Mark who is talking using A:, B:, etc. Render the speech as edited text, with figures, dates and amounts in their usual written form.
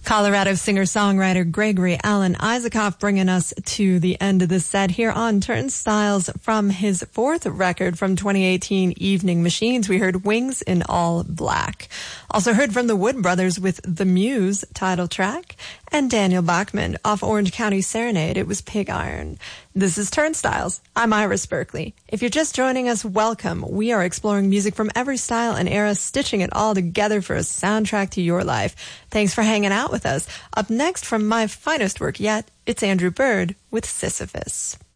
A: Colorado singer-songwriter Gregory Alan Isakov bringing us to the end of the set here on Turnstiles from his fourth record from 2018, Evening Machines. We heard Wings in All Black. Also heard from the Wood Brothers with The Muse title track, and Daniel Bachman off Orange County Serenade. It was Pig Iron. This is Turnstiles. I'm Iris Berkeley. If you're just joining us, welcome. We are exploring music from every style and era, stitching it all together for a soundtrack to your life. Thanks for hanging out with us. Up next, from my finest work yet, it's Andrew Bird with Sisyphus.